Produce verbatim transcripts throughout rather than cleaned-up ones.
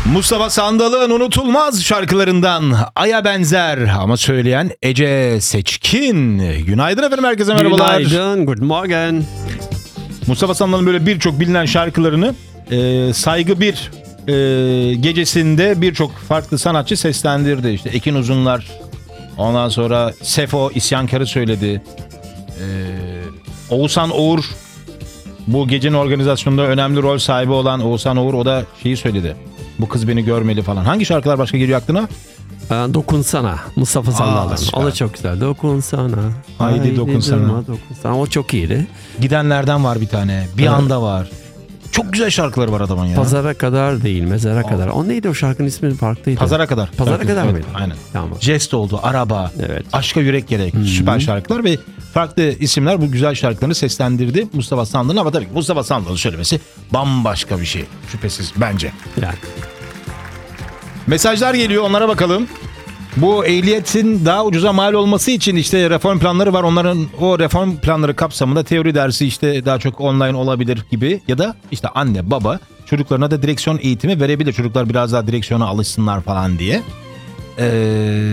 Mustafa Sandal'ın unutulmaz şarkılarından Ay'a benzer ama söyleyen Ece Seçkin. Günaydın efendim, herkese merhabalar. Günaydın, good morning. Mustafa Sandal'ın böyle birçok bilinen şarkılarını e, Saygı bir e, gecesinde birçok farklı sanatçı seslendirdi. İşte Ekin Uzunlar, ondan sonra Sefo İsyankar'ı söyledi. E, Oğuzhan Uğur, bu gecenin organizasyonunda önemli rol sahibi olan Oğuzhan Uğur, o da şeyi söyledi. Bu kız beni görmeli falan. Hangi şarkılar başka geliyor aklına? Dokunsana, Mustafa Sandal'ın. O da çok güzel. Dokunsana. Haydi, haydi dokunsana. Durma, dokunsana. O çok iyiydi. Gidenlerden var bir tane. Bir evet. anda var. Çok güzel şarkıları var adamın ya. Pazara kadar değil, mezara oh. kadar. O neydi o şarkının ismi, farklıydı. Pazara kadar. Pazara Şarkı, kadar evet, mıydı? Aynen. Tamam. Jest oldu, araba, evet. Aşka yürek gerek. Hı-hı. Süper şarkılar ve farklı isimler bu güzel şarkılarını seslendirdi Mustafa Sandal'ın, ama tabii ki Mustafa Sandal'ın söylemesi bambaşka bir şey. Şüphesiz bence. Yani. Mesajlar geliyor, onlara bakalım. Bu ehliyetin daha ucuza mal olması için işte reform planları var. Onların o reform planları kapsamında teori dersi işte daha çok online olabilir gibi. Ya da işte anne baba çocuklarına da direksiyon eğitimi verebilir. Çocuklar biraz daha direksiyona alışsınlar falan diye. Ee...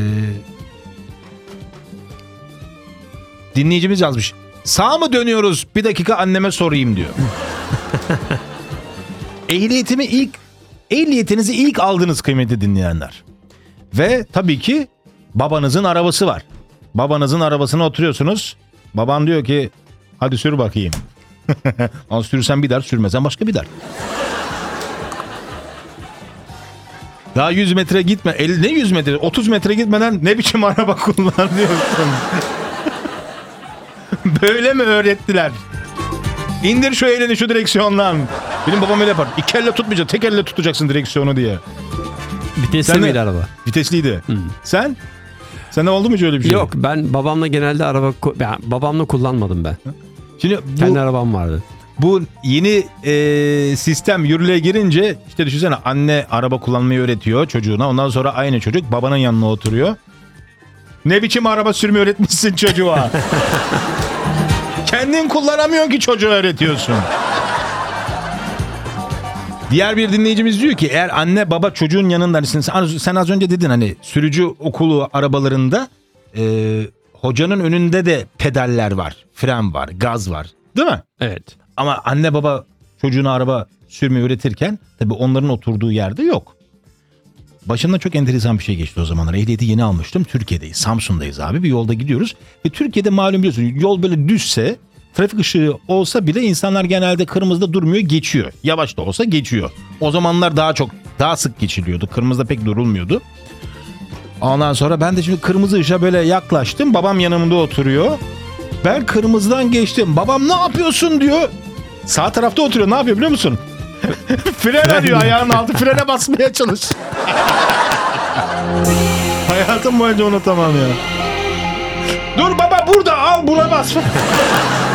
Dinleyicimiz yazmış. Sağa mı dönüyoruz? Bir dakika anneme sorayım diyor. Ehliyetimi ilk Ehliyetinizi ilk aldınız kıymetli dinleyenler. Ve tabii ki babanızın arabası var. Babanızın arabasına oturuyorsunuz. Baban diyor ki hadi sür bakayım. Ama sürsen bir dert, sürmesen başka bir dert. Daha yüz metre gitme. elli, ne yüz metre? otuz metre gitmeden ne biçim araba kullanıyorsun? Böyle mi öğrettiler? İndir şu elini şu direksiyondan. Benim babam öyle yapar. İki elle tutmayacaksın, tek elle tutacaksın direksiyonu diye. Vitesli miydi araba? Vitesliydi. Hmm. Sen? Sende oldu mu şöyle bir şey? Yok, ben babamla genelde araba... Yani babamla kullanmadım ben. Şimdi bu, kendi arabam vardı. Bu yeni e, sistem yürürlüğe girince işte düşünsene, anne araba kullanmayı öğretiyor çocuğuna. Ondan sonra aynı çocuk babanın yanına oturuyor. Ne biçim araba sürmeyi öğretmişsin çocuğa? Kendin kullanamıyorsun ki çocuğa öğretiyorsun. Diğer bir dinleyicimiz diyor ki eğer anne baba çocuğun yanında, sen az önce dedin hani sürücü okulu arabalarında e, hocanın önünde de pedaller var, fren var, gaz var, değil mi? Evet. Ama anne baba çocuğuna araba sürmeyi öğretirken tabii onların oturduğu yerde yok. Başımdan çok enteresan bir şey geçti o zamanlar. Ehliyeti yeni almıştım. Türkiye'deyiz. Samsun'dayız abi. Bir yolda gidiyoruz. Ve Türkiye'de malum biliyorsun, yol böyle düzse, trafik ışığı olsa bile insanlar genelde kırmızıda durmuyor, geçiyor. Yavaş da olsa geçiyor. O zamanlar daha çok, daha sık geçiliyordu. Kırmızıda pek durulmuyordu. Ondan sonra ben de şimdi kırmızı ışığa böyle yaklaştım. Babam yanımda oturuyor. Ben kırmızıdan geçtim. Babam ne yapıyorsun diyor. Sağ tarafta oturuyor. Ne yapıyor biliyor musun? Fren arıyor, ayağının altı frene basmaya çalış. Hayatım boyunca unutamam ya. Dur baba burada, al buna bas.